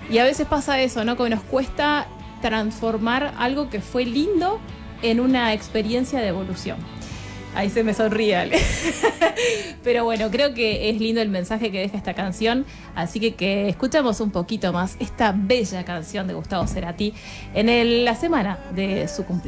Y a veces pasa eso, ¿no? Que nos cuesta transformar algo que fue lindo en una experiencia de evolución. Ahí se me sonríe Ale. Pero bueno, creo que es lindo el mensaje que deja esta canción, así que escuchamos un poquito más esta bella canción de Gustavo Cerati en la semana de su cumpleaños.